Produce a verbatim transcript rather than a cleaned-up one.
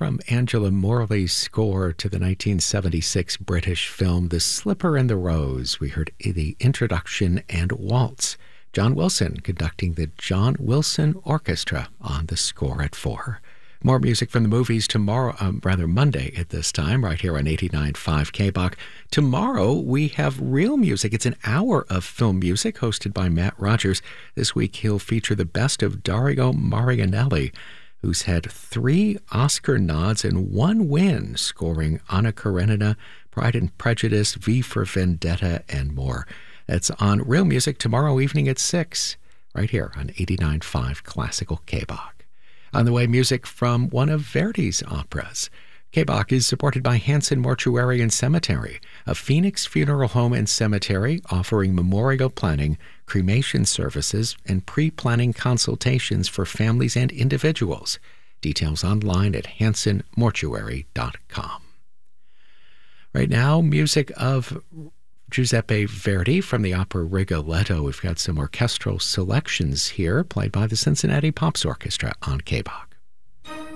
from Angela Morley's score to the nineteen seventy-six British film The Slipper and the Rose. We heard the introduction and waltz. John Wilson conducting the John Wilson Orchestra on the score at four. More music from the movies tomorrow, um, rather Monday at this time, right here on eighty-nine point five K B O C. Tomorrow we have real music. It's an hour of film music hosted by Matt Rogers. This week he'll feature the best of Dario Marianelli, who's had three Oscar nods and one win, scoring Anna Karenina, Pride and Prejudice, V for Vendetta, and more. That's on Real Music tomorrow evening at six, right here on eighty-nine point five Classical K B O C. On the way, music from one of Verdi's operas. K B O C is supported by Hanson Mortuary and Cemetery, a Phoenix funeral home and cemetery offering memorial planning, cremation services, and pre-planning consultations for families and individuals. Details online at hanson mortuary dot com. Right now, music of Giuseppe Verdi from the opera Rigoletto. We've got some orchestral selections here played by the Cincinnati Pops Orchestra on K B O C.